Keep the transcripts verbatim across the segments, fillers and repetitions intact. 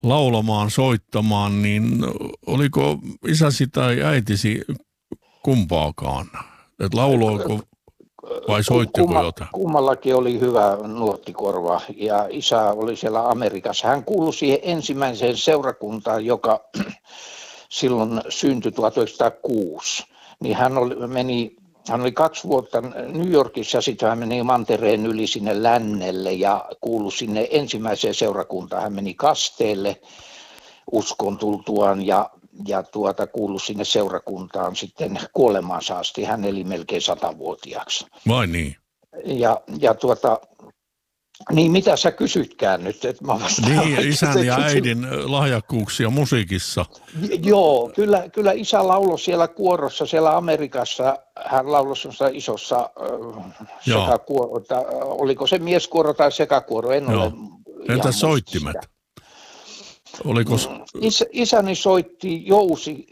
laulamaan, soittamaan, niin oliko isäsi tai äitisi kumpaakaan? Et lauloiko vai soittiko Kumma, jotain? kummallakin oli hyvä nuottikorva ja isä oli siellä Amerikassa. Hän kuului siihen ensimmäiseen seurakuntaan, joka silloin syntyi tuhatyhdeksänsataakuusi. Niin hän oli, meni, hän oli kaksi vuotta New Yorkissa ja sitten hän meni mantereen yli sinne lännelle ja kuului sinne ensimmäiseen seurakuntaan. Hän meni kasteelle uskon tultuaan ja ja tuota kuului sinne seurakuntaan sitten kuolemaansa asti. Hän eli melkein satavuotiaaksi. Vai niin? Ja, ja tuota, niin mitä sä kysytkään nyt? Että mä niin, isän ja äidin lahjakkuuksia musiikissa. Joo, kyllä, kyllä isä lauloi siellä kuorossa, siellä Amerikassa. Hän lauloi semmoisessa isossa äh, sekakuoro, oliko se mieskuoro tai sekakuoro, en Joo. ole. Entä soittimet? Oliko... Is, isäni soitti jousi,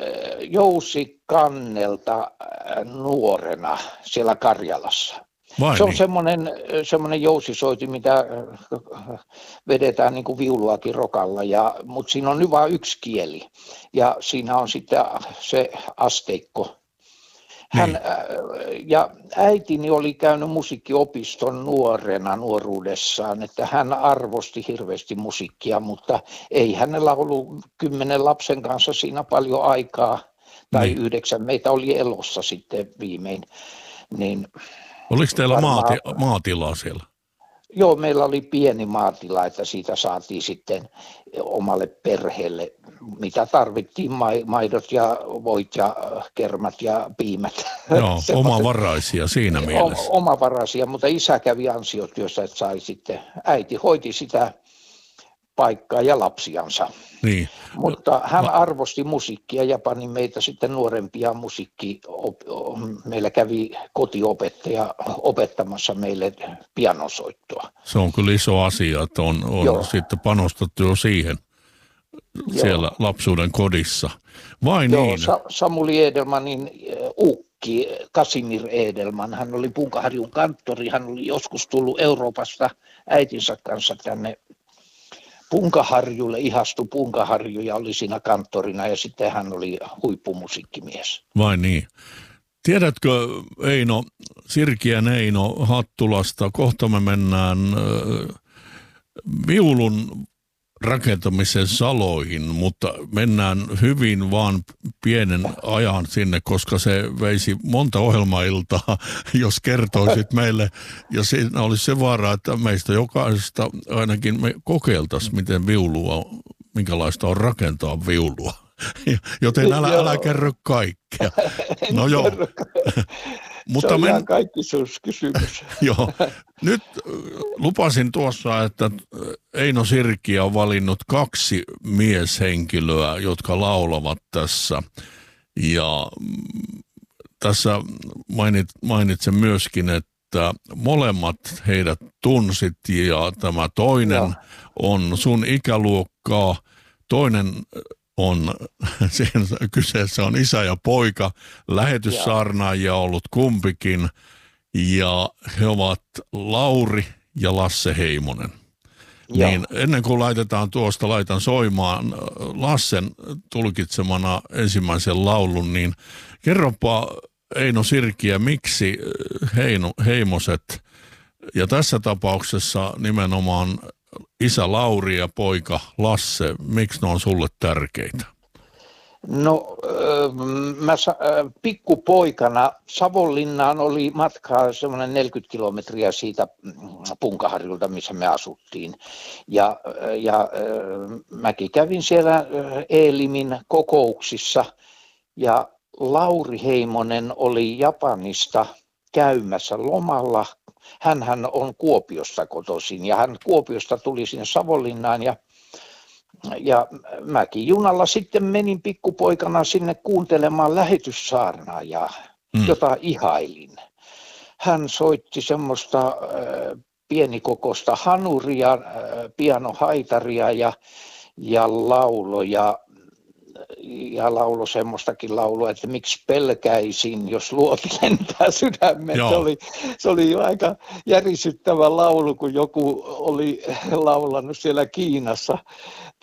jousikannelta nuorena siellä Karjalassa. Vai se on niin? semmoinen, semmoinen jousisoiti, mitä vedetään niin kuin viuluakin rokalla, ja, mutta siinä on nyt vain yksi kieli ja siinä on sitten se asteikko. Hän, niin. Ja äitini oli käynyt musiikkiopiston nuorena nuoruudessaan, että hän arvosti hirveästi musiikkia, mutta ei hänellä ollut kymmenen lapsen kanssa siinä paljon aikaa, tai niin. yhdeksän, meitä oli elossa sitten viimein. Niin oliko teillä varmaan... maati, maatilaa siellä? Joo, meillä oli pieni maatila, että siitä saatiin sitten omalle perheelle, mitä tarvittiin, maidot ja voit ja kermat ja piimät. Joo, omavaraisia siinä mielessä. Omavaraisia, mutta isä kävi ansiotyössä, että sai sitten, äiti hoiti sitä paikkaa ja lapsiansa. Niin. Mutta hän arvosti musiikkia ja pani meitä sitten nuorempia musiikki. Meillä kävi kotiopettaja opettamassa meille pianosoittoa. Se on kyllä iso asia, että on, on sitten panostettu jo siihen Joo. siellä lapsuuden kodissa. Vai Joo, niin? Sa- Samuli Edelmanin ukki, Kasimir Edelman, hän oli Punkaharjun kanttori. Hän oli joskus tullut Euroopasta äitinsä kanssa tänne Punkaharjulle, ihastui Punkaharju ja oli siinä kanttorina ja sitten hän oli huippumusiikkimies. Vai niin? Tiedätkö Eino, Sirkien Eino Hattulasta, kohta me mennään äh, viulun rakentamisen saloihin, mutta mennään hyvin vaan pienen ajan sinne, koska se veisi monta ohjelmailtaa, jos kertoisit meille. Ja siinä olisi se vaara, että meistä jokaisesta ainakin me kokeiltaisiin, miten viulua, minkälaista on rakentaa viulua. Joten älä, älä kerro kaikkea. No joo. Mutta se on men... ihan kaikkisuuskysymys. Joo. Nyt lupasin tuossa, että Eino Sirki on valinnut kaksi mieshenkilöä, jotka laulavat tässä. Ja tässä mainit, mainitsen myöskin, että molemmat heidät tunsit ja tämä toinen Joo. on sun ikäluokkaa, toinen on, kyseessä on isä ja poika, lähetyssaarnaajia ollut kumpikin, ja he ovat Lauri ja Lasse Heimonen. Ja. Niin ennen kuin laitetaan tuosta, laitan soimaan Lassen tulkitsemana ensimmäisen laulun, niin kerropa Eino Sirkiä, miksi Heino, Heimoset, ja tässä tapauksessa nimenomaan isä Lauri ja poika Lasse, miksi ne on sulle tärkeitä? No mä pikkupoikana Savonlinnaan oli matkaa semmoinen neljäkymmentä kilometriä siitä Punkaharjulta, missä me asuttiin. Ja, ja mäkin kävin siellä Eelimin kokouksissa ja Lauri Heimonen oli Japanista käymässä lomalla. Hänhän on Kuopiosta kotoisin ja hän Kuopiosta tuli sinne Savonlinnaan ja Ja mäkin junalla sitten menin pikkupoikana sinne kuuntelemaan lähetyssaarnaajaa, mm. jota ihailin. Hän soitti semmoista äh, pienikokoista hanuria, äh, pianohaitaria ja, ja lauloja. Ja laulo semmoistakin laulua, että miksi pelkäisin, jos luoti lentää sydämen. Se oli, se oli jo aika järisyttävä laulu, kun joku oli laulanut siellä Kiinassa